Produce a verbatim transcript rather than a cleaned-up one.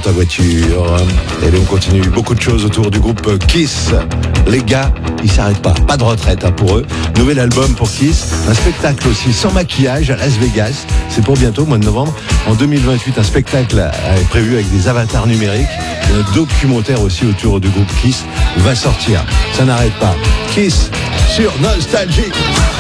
ta voiture. Et là, on continue. Beaucoup de choses autour du groupe Kiss. Les gars, ils s'arrêtent pas. Pas de retraite hein, pour eux. Nouvel album pour Kiss. Un spectacle aussi sans maquillage à Las Vegas. C'est pour bientôt, mois de novembre. En deux mille vingt-huit, un spectacle est prévu avec des avatars numériques. Et un documentaire aussi autour du groupe Kiss va sortir. Ça n'arrête pas. Kiss sur Nostalgie.